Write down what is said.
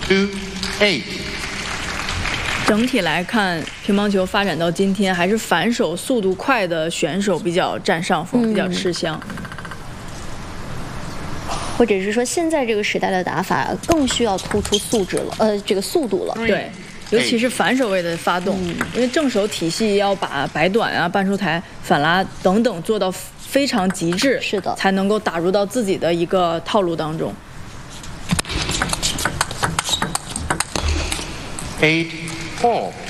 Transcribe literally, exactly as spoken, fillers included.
two, eight. 整体来看，乒乓球发展到今天，还是反手速度快的选手比较占上风， 嗯、 比较吃香。 或者是说，现在这个时代的打法更需要突出素质了，呃，这个速度了。 对，尤其是反手位的发动，嗯、因为正手体系要把摆短啊、半出台、反拉等等做到非常极致， 是的， 才能够打入到自己的一个套路当中。 Eight, four.